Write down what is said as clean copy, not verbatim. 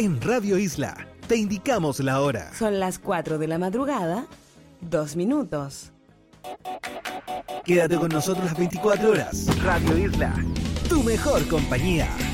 En Radio Isla, te indicamos la hora. Son las 4 de la madrugada, 2 minutos. Quédate con nosotros las 24 horas. Radio Isla, tu mejor compañía.